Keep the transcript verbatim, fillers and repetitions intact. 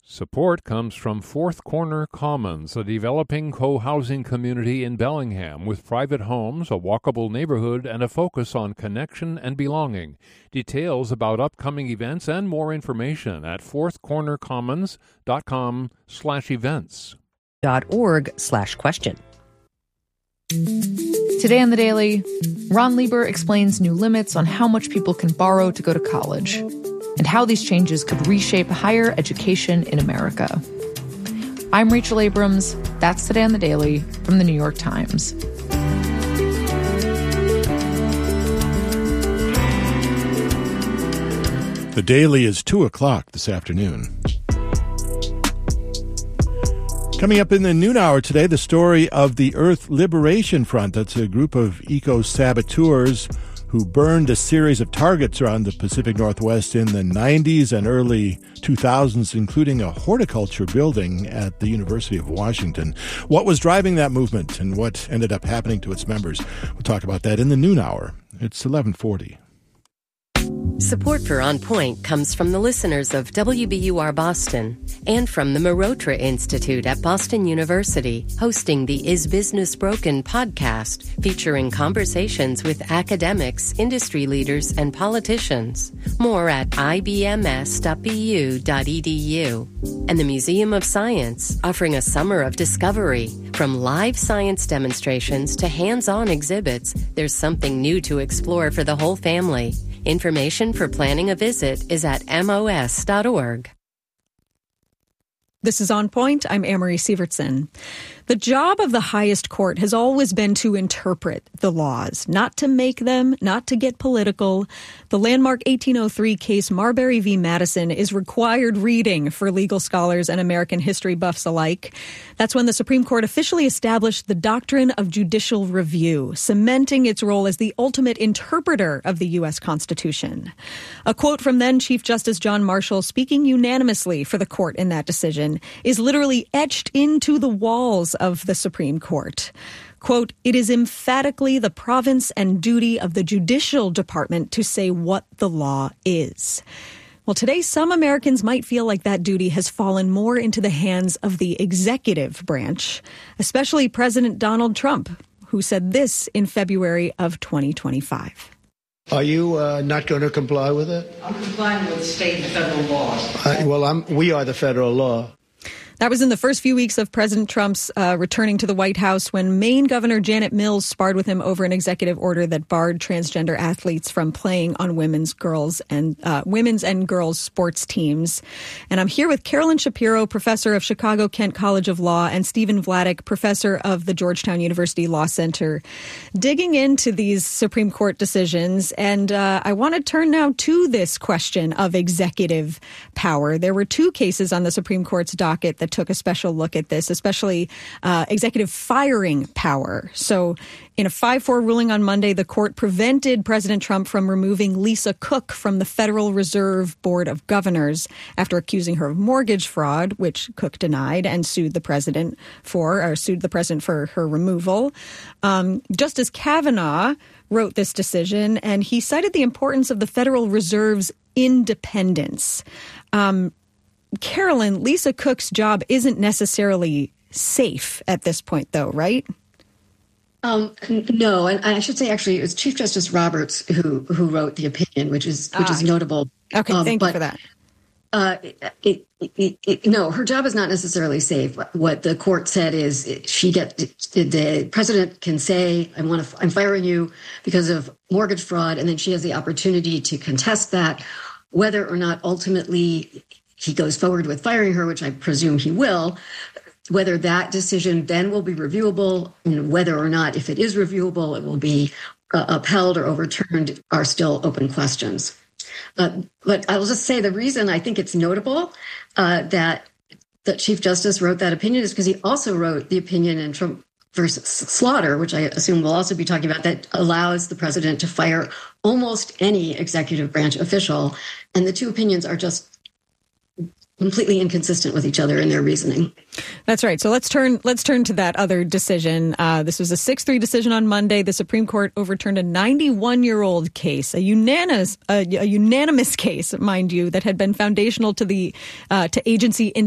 Support comes from Fourth Corner Commons, a developing co-housing community in Bellingham with private homes, a walkable neighborhood, and a focus on connection and belonging. Details about upcoming events and more information at fourthcornercommons.com slash events. Dot org slash question. Today on The Daily, Ron Lieber explains new limits on how much people can borrow to go to college, and how these changes could reshape higher education in America. I'm Rachel Abrams. That's Today on The Daily from The New York Times. The Daily is two o'clock this afternoon. Coming up in the noon hour today, the story of the Earth Liberation Front. That's a group of eco-saboteurs who burned a series of targets around the Pacific Northwest in the nineties and early two thousands, including a horticulture building at the University of Washington. What was driving that movement and what ended up happening to its members? We'll talk about that in the noon hour. It's eleven forty. Support for On Point comes from the listeners of W B U R Boston and from the Marotra Institute at Boston University, hosting the Is Business Broken podcast, featuring conversations with academics, industry leaders, and politicians. More at I B M S dot B U dot E D U. And the Museum of Science, offering a summer of discovery. From live science demonstrations to hands-on exhibits, there's something new to explore for the whole family. Information for planning a visit is at M O S dot org. This is On Point. I'm Amory Sievertson. The job of the highest court has always been to interpret the laws, not to make them, not to get political. The landmark eighteen oh three case Marbury v. Madison is required reading for legal scholars and American history buffs alike. That's when the Supreme Court officially established the doctrine of judicial review, cementing its role as the ultimate interpreter of the U S Constitution. A quote from then Chief Justice John Marshall, speaking unanimously for the court in that decision, is literally etched into the walls of the Supreme Court. Quote, "It is emphatically the province and duty of the Judicial Department to say what the law is." Well, today, some Americans might feel like that duty has fallen more into the hands of the executive branch, especially President Donald Trump, who said this in February of twenty twenty-five. Are you uh, not going to comply with it? I'm complying with state and federal laws. Uh, well, I'm, we are the federal law. That was in the first few weeks of President Trump's uh, returning to the White House when Maine Governor Janet Mills sparred with him over an executive order that barred transgender athletes from playing on women's, girls, and uh, women's and girls sports teams. And I'm here with Carolyn Shapiro, professor of Chicago Kent College of Law, and Stephen Vladeck, professor of the Georgetown University Law Center, digging into these Supreme Court decisions. And uh, I want to turn now to this question of executive power. There were two cases on the Supreme Court's docket that took a special look at this, especially uh, executive firing power. So in a five four ruling on Monday, the court prevented President Trump from removing Lisa Cook from the Federal Reserve Board of Governors after accusing her of mortgage fraud, which Cook denied and sued the president for, or sued the president for her removal. Um, Justice Kavanaugh wrote this decision, and he cited the importance of the Federal Reserve's independence. Um, Carolyn, Lisa Cook's job isn't necessarily safe at this point, though, right? Um, no, and I should say actually it was Chief Justice Roberts who who wrote the opinion, which is which ah. is notable. Okay, um, thank but, you for that. Uh, it, it, it, no, her job is not necessarily safe. What the court said is she get the president can say, "I want to, I'm firing you because of mortgage fraud," and then she has the opportunity to contest that, whether or not ultimately he goes forward with firing her, which I presume he will. Whether that decision then will be reviewable, and whether or not, if it is reviewable, it will be uh, upheld or overturned, are still open questions. Uh, but I will just say the reason I think it's notable uh, that the Chief Justice wrote that opinion is because he also wrote the opinion in Trump versus Slaughter, which I assume we'll also be talking about, that allows the president to fire almost any executive branch official. And the two opinions are just completely inconsistent with each other in their reasoning. That's right. So let's turn let's turn to that other decision. Uh, this was a six three decision on Monday. The Supreme Court overturned a ninety-one-year-old case, a unanimous a, a unanimous case, mind you, that had been foundational to the uh, to agency